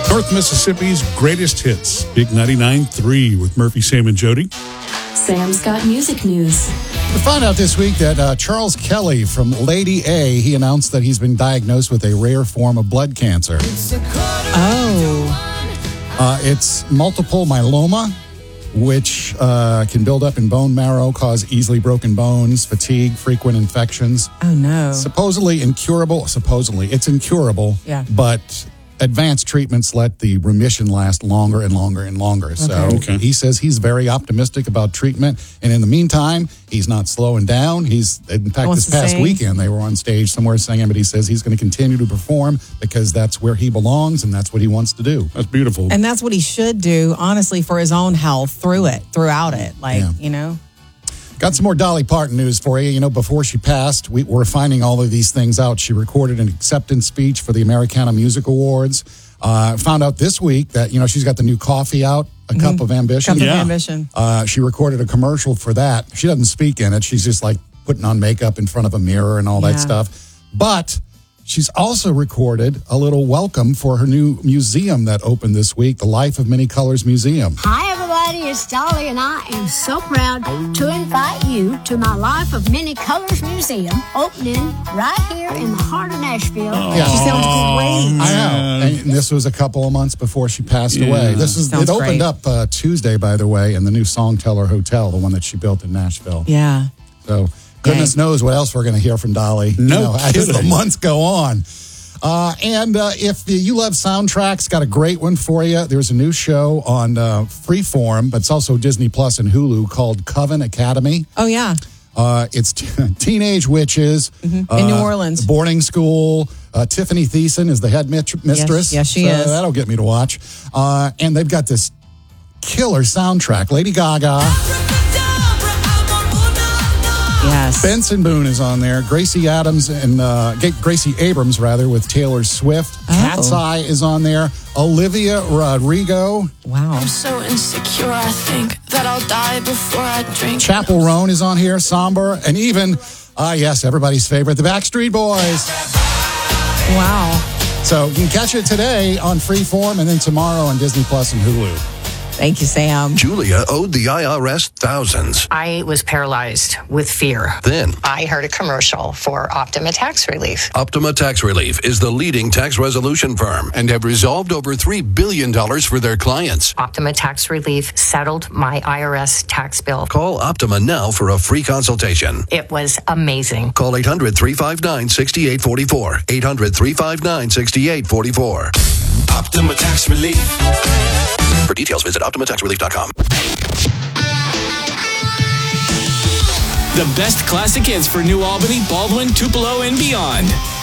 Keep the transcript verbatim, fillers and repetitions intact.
North Mississippi's greatest hits. Big ninety-nine point three with Murphy, Sam, and Jody. Sam's got music news. We found out this week that uh, Charles Kelly from Lady A, he announced that he's been diagnosed with a rare form of blood cancer. Oh. Uh, it's multiple myeloma, which uh, can build up in bone marrow, cause easily broken bones, fatigue, frequent infections. Oh, no. Supposedly incurable. Supposedly, it's incurable. Yeah. But advanced treatments let the remission last longer and longer and longer. So Okay. he says he's very optimistic about treatment. And in the meantime, he's not slowing down. He's, in fact, Wants this to past sing. weekend, they were on stage somewhere singing, but he says he's going to continue to perform because that's where he belongs and that's what he wants to do. That's beautiful. And that's what he should do, honestly, for his own health through it, throughout it. Like, Yeah. you know. Got some more Dolly Parton news for you. You know, before she passed, we were finding all of these things out. She recorded an acceptance speech for the Americana Music Awards. Uh, found out this week that, you know, she's got the new coffee out, A mm-hmm. Cup of Ambition. Cup Yeah. of Ambition. Uh, she recorded a commercial for that. She doesn't speak in it. She's just like putting on makeup in front of a mirror and all Yeah. that stuff. But she's also recorded a little welcome for her new museum that opened this week, the Life of Many Colors Museum. Hi, everybody. It's Dolly, and I am so proud to invite you to my Life of Many Colors Museum opening right here in the heart of Nashville. Yeah. She sounds great. I know. And this was a couple of months before she passed Yeah. away. This is Sounds it opened great. up uh, Tuesday, by the way, in the new Songteller Hotel, the one that she built in Nashville. Yeah. So goodness knows what else we're going to hear from Dolly. No you know, as the kidding. months go on. Uh, and uh, if you love soundtracks, got a great one for you. There's a new show on uh, Freeform, but it's also Disney Plus and Hulu called Coven Academy. Oh, yeah. Uh, it's t- teenage witches Mm-hmm. uh, In New Orleans. boarding school. Uh, Tiffany Thiessen is the head mit- mistress. yes, she so is. That'll get me to watch. Uh, and they've got this killer soundtrack. Lady Gaga, Yes. Benson Boone is on there. Gracie Adams and uh, G- Gracie Abrams rather with Taylor Swift. Oh. Cat's Eye is on there. Olivia Rodrigo. Wow. I'm so insecure, I think that I'll die before I drink. Chapel Roan is on here. Somber, and even ah yes, everybody's favorite, the Backstreet Boys. Wow. So you can catch it today on Freeform and then tomorrow on Disney Plus and Hulu. Thank you, Sam. Julia owed the I R S thousands. I was paralyzed with fear. Then, I heard a commercial for Optima Tax Relief. Optima Tax Relief is the leading tax resolution firm and have resolved over three billion dollars for their clients. Optima Tax Relief settled my I R S tax bill. Call Optima now for a free consultation. It was amazing. Call eight hundred, three five nine, six eight four four. eight hundred, three five nine, six eight four four. Optima Tax Relief. For details, visit optima tax relief dot com. The best classic hits for New Albany, Baldwin, Tupelo, and beyond.